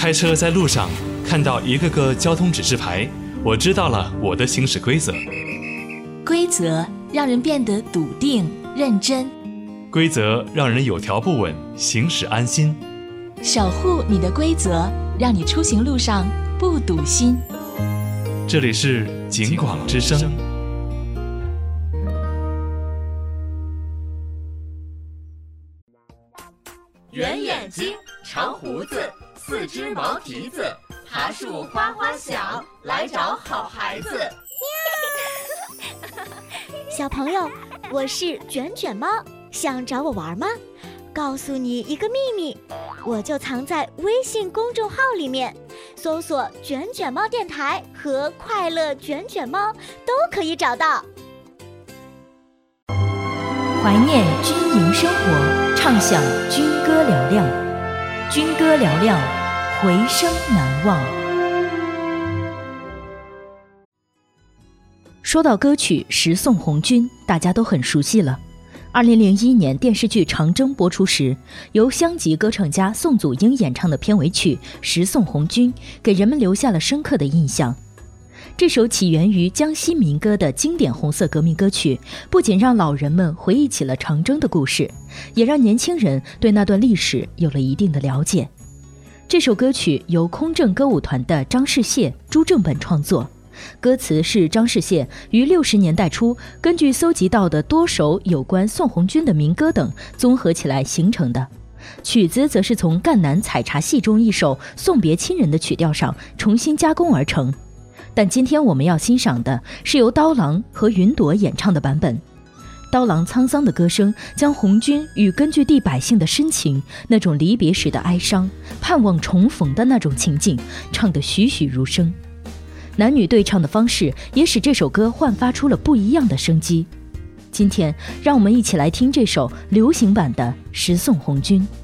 开车在路上看到一个个交通指示牌，我知道了我的行驶规则。 规则让人变得笃定认真， 规则让人有条不紊，行驶安心。 守护你的规则，让你出行路上不堵心。 这里是警广之声。 圆眼睛，长胡子，四只毛蹄子，爬树哗哗响，来找好孩子。 小朋友，我是卷卷猫，想找我玩吗？告诉你一个秘密，我就藏在微信公众号里面，搜索卷卷猫电台和快乐卷卷猫都可以找到。 怀念军营生活，畅享军歌嘹亮，军歌嘹亮，回声难忘。说到歌曲《十送红军》，大家都很熟悉了。2001年电视剧《长征》播出时，由乡级歌唱家宋祖英演唱的片尾曲《十送红军》给人们留下了深刻的印象。这首起源于江西民歌的经典红色革命歌曲，不仅让老人们回忆起了长征的故事，也让年轻人对那段历史有了一定的了解。这首歌曲由空政歌舞团的张世燮、朱正本创作，歌词是张世燮于60年代初根据搜集到的多首有关送红军的民歌等综合起来形成的，曲子则是从赣南采茶戏中一首送别亲人的曲调上重新加工而成。但今天我们要欣赏的是由刀郎和云朵演唱的版本。刀郎沧桑的歌声将红军与根据地百姓的深情，那种离别时的哀伤，盼望重逢的那种情景唱得栩栩如生。男女对唱的方式也使这首歌焕发出了不一样的生机。今天让我们一起来听这首流行版的《十送红军》。